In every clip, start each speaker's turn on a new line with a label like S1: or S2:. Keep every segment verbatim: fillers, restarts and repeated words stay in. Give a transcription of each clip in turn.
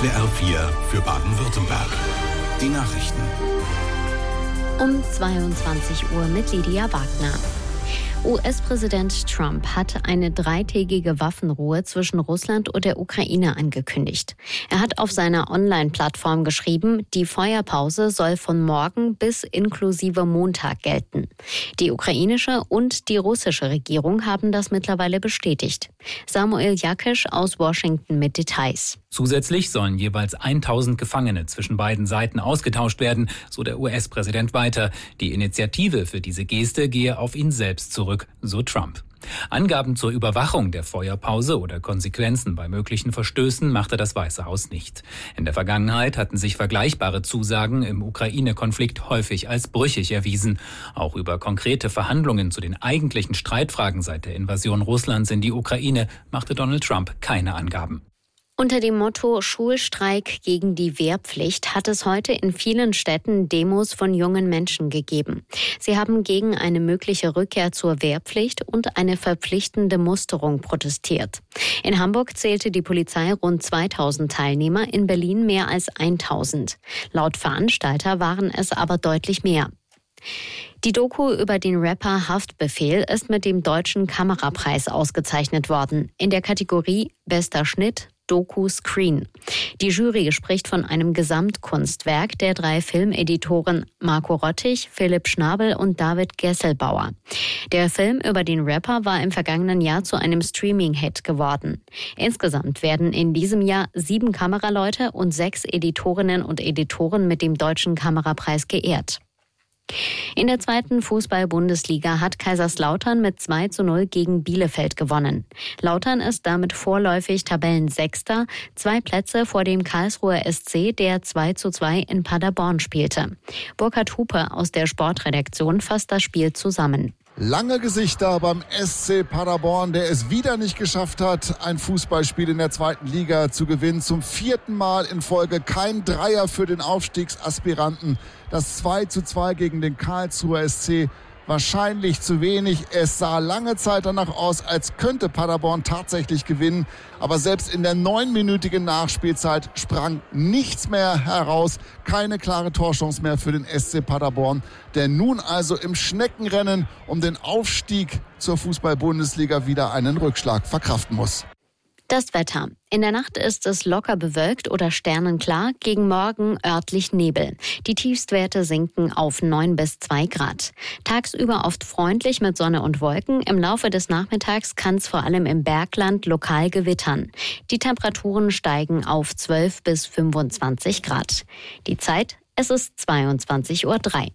S1: S W R vier für Baden-Württemberg. Die Nachrichten.
S2: Um zweiundzwanzig Uhr mit Lydia Wagner. U S-Präsident Trump hat eine dreitägige Waffenruhe zwischen Russland und der Ukraine angekündigt. Er hat auf seiner Online-Plattform geschrieben, die Feuerpause soll von morgen bis inklusive Montag gelten. Die ukrainische und die russische Regierung haben das mittlerweile bestätigt. Samuel Jakisch aus Washington mit Details.
S3: Zusätzlich sollen jeweils tausend Gefangene zwischen beiden Seiten ausgetauscht werden, so der U S-Präsident weiter. Die Initiative für diese Geste gehe auf ihn selbst zurück, so Trump. Angaben zur Überwachung der Feuerpause oder Konsequenzen bei möglichen Verstößen machte das Weiße Haus nicht. In der Vergangenheit hatten sich vergleichbare Zusagen im Ukraine-Konflikt häufig als brüchig erwiesen. Auch über konkrete Verhandlungen zu den eigentlichen Streitfragen seit der Invasion Russlands in die Ukraine machte Donald Trump keine Angaben.
S2: Unter dem Motto Schulstreik gegen die Wehrpflicht hat es heute in vielen Städten Demos von jungen Menschen gegeben. Sie haben gegen eine mögliche Rückkehr zur Wehrpflicht und eine verpflichtende Musterung protestiert. In Hamburg zählte die Polizei rund zweitausend Teilnehmer, in Berlin mehr als tausend. Laut Veranstalter waren es aber deutlich mehr. Die Doku über den Rapper Haftbefehl ist mit dem Deutschen Kamerapreis ausgezeichnet worden. In der Kategorie Bester Schnitt, Doku Screen. Die Jury spricht von einem Gesamtkunstwerk der drei Filmeditoren Marco Rottig, Philipp Schnabel und David Gesselbauer. Der Film über den Rapper war im vergangenen Jahr zu einem Streaming-Hit geworden. Insgesamt werden in diesem Jahr sieben Kameraleute und sechs Editorinnen und Editoren mit dem Deutschen Kamerapreis geehrt. In der zweiten Fußball-Bundesliga hat Kaiserslautern mit zwei zu null gegen Bielefeld gewonnen. Lautern ist damit vorläufig Tabellensechster, zwei Plätze vor dem Karlsruher S C, der zwei zu zwei in Paderborn spielte. Burkhard Hupe aus der Sportredaktion fasst das Spiel zusammen.
S4: Lange Gesichter beim S C Paderborn, der es wieder nicht geschafft hat, ein Fußballspiel in der zweiten Liga zu gewinnen. Zum vierten Mal in Folge kein Dreier für den Aufstiegsaspiranten. Das zwei zu zwei gegen den Karlsruher S C wahrscheinlich zu wenig. Es sah lange Zeit danach aus, als könnte Paderborn tatsächlich gewinnen. Aber selbst in der neunminütigen Nachspielzeit sprang nichts mehr heraus. Keine klare Torchance mehr für den S C Paderborn, der nun also im Schneckenrennen um den Aufstieg zur Fußball-Bundesliga wieder einen Rückschlag verkraften muss.
S2: Das Wetter. In der Nacht ist es locker bewölkt oder sternenklar, gegen Morgen örtlich Nebel. Die Tiefstwerte sinken auf neun bis zwei Grad. Tagsüber oft freundlich mit Sonne und Wolken. Im Laufe des Nachmittags kann es vor allem im Bergland lokal gewittern. Die Temperaturen steigen auf zwölf bis fünfundzwanzig Grad. Die Zeit, es ist zweiundzwanzig Uhr drei.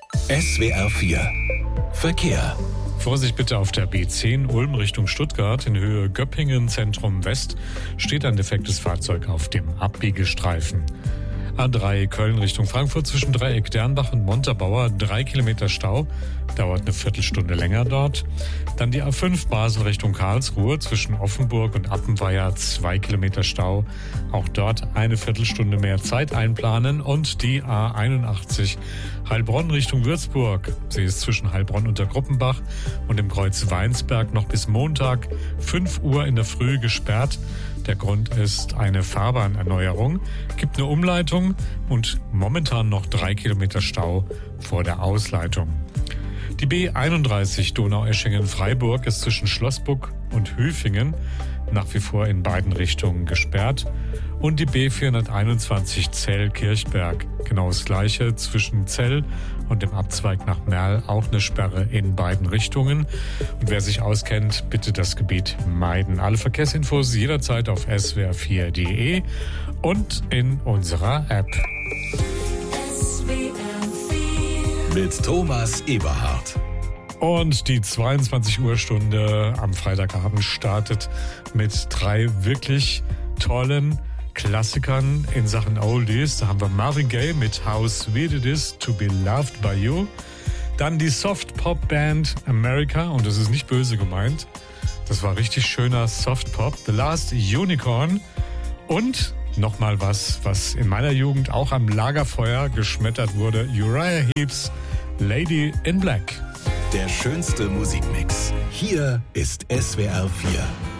S1: S W R vier Verkehr.
S5: Vorsicht bitte auf der B zehn Ulm Richtung Stuttgart in Höhe Göppingen Zentrum West steht ein defektes Fahrzeug auf dem Abbiegestreifen. A drei Köln Richtung Frankfurt zwischen Dreieck Dernbach und Montabaur, drei Kilometer Stau, dauert eine Viertelstunde länger dort. Dann die A fünf Basel Richtung Karlsruhe zwischen Offenburg und Appenweier, zwei Kilometer Stau, auch dort eine Viertelstunde mehr Zeit einplanen. Und die A einundachtzig Heilbronn Richtung Würzburg, sie ist zwischen Heilbronn und der Gruppenbach und im Kreuz Weinsberg noch bis Montag fünf Uhr in der Früh gesperrt. Der Grund ist eine Fahrbahnerneuerung, gibt eine Umleitung und momentan noch drei Kilometer Stau vor der Ausleitung. Die B einunddreißig Donaueschingen-Freiburg ist zwischen Schlossburg und Hüfingen nach wie vor in beiden Richtungen gesperrt. Und die B vierhunderteinundzwanzig Zell-Kirchberg, genau das gleiche zwischen Zell und dem Abzweig nach Merl, auch eine Sperre in beiden Richtungen. Und wer sich auskennt, bitte das Gebiet meiden. Alle Verkehrsinfos jederzeit auf S W R vier Punkt de und in unserer App.
S1: S W R vier mit Thomas Eberhardt.
S5: Und die zweiundzwanzig Uhr Stunde am Freitagabend startet mit drei wirklich tollen Klassikern in Sachen Oldies. Da haben wir Marvin Gaye mit How Sweet It Is to Be Loved by You. Dann die Soft-Pop-Band America, und das ist nicht böse gemeint. Das war richtig schöner Soft-Pop. The Last Unicorn. Und nochmal was, was in meiner Jugend auch am Lagerfeuer geschmettert wurde. Uriah Heeps, Lady in Black.
S1: Der schönste Musikmix. Hier ist S W R vier.